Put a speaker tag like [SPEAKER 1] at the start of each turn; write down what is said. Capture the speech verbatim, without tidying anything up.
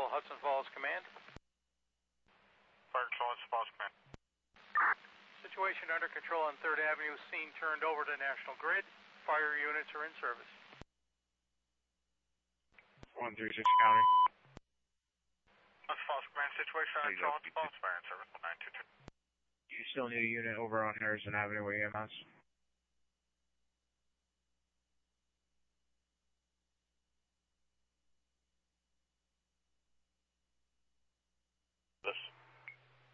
[SPEAKER 1] Hudson Falls Command.
[SPEAKER 2] Fire Control, Hudson Falls Command.
[SPEAKER 1] Situation under control on third Avenue, scene turned over to National Grid. Fire units are in service.
[SPEAKER 3] one three six County.
[SPEAKER 2] Hudson Falls Command, situation under control, Hudson Falls, fire in service, nine two two.
[SPEAKER 3] You still need a unit over on Harrison Avenue with E M S?